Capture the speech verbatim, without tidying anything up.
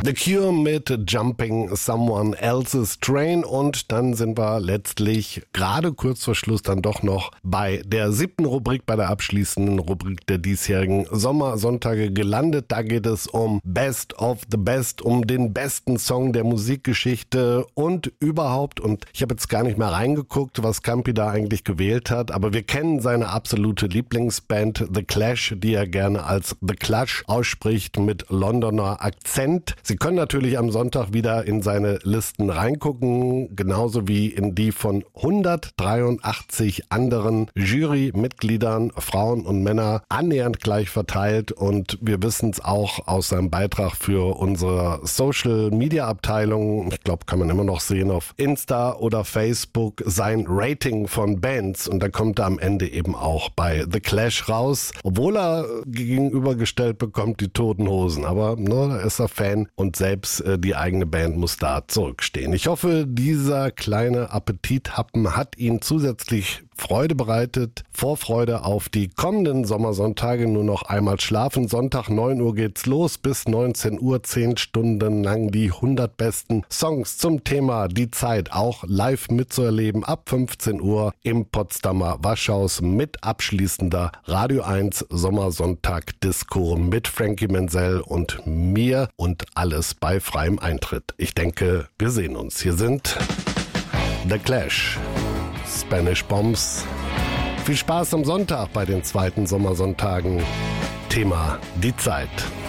The Cure mit Jumping Someone Else's Train und dann sind wir letztlich gerade kurz vor Schluss dann doch noch bei der siebten Rubrik, bei der abschließenden Rubrik der diesjährigen Sommersonntage gelandet. Da geht es um Best of the Best, um den besten Song der Musikgeschichte und überhaupt. Und ich habe jetzt gar nicht mehr reingeguckt, was Campi da eigentlich gewählt hat, aber wir kennen seine absolute Lieblingsband The Clash, die er gerne als The Clash ausspricht mit Londoner Akzent. Sie können natürlich am Sonntag wieder in seine Listen reingucken, genauso wie in die von hundertdreiundachtzig anderen Jurymitgliedern, Frauen und Männer, annähernd gleich verteilt. Und wir wissen es auch aus seinem Beitrag für unsere Social-Media-Abteilung, ich glaube, kann man immer noch sehen auf Insta oder Facebook, sein Rating von Bands. Und da kommt er am Ende eben auch bei The Clash raus, obwohl er gegenübergestellt bekommt die Toten Hosen. Aber ne, da ist er Fan und selbst äh, die eigene Band muss da zurückstehen. Ich hoffe, dieser kleine Appetithappen hat Ihnen zusätzlich Freude bereitet. Vorfreude auf die kommenden Sommersonntage. Nur noch einmal schlafen. Sonntag neun Uhr geht's los. Bis neunzehn Uhr, zehn Stunden lang die hundert besten Songs zum Thema Die Zeit auch live mitzuerleben. Ab fünfzehn Uhr im Potsdamer Waschhaus mit abschließender Radio eins Sommersonntag Disco mit Frankie Menzel und mir und alles bei freiem Eintritt. Ich denke, wir sehen uns. Hier sind The Clash, Spanish Bombs. Viel Spaß am Sonntag bei den zweiten Sommersonntagen. Thema Die Zeit.